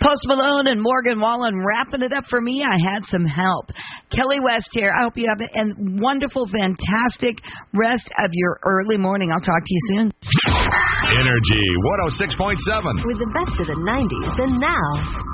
Post Malone and Morgan Wallen wrapping it up for me. I had some help. Kelly West here. I hope you have a wonderful, fantastic rest of your early morning. I'll talk to you soon. Energy 106.7. With the best of the 90s and now.